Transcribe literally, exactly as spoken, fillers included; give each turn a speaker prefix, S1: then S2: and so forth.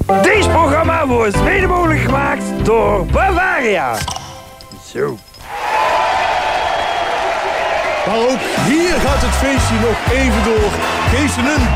S1: Deze programma wordt mede mogelijk gemaakt door Bavaria. Zo.
S2: Maar ook hier gaat het feestje nog even door. Geef ze een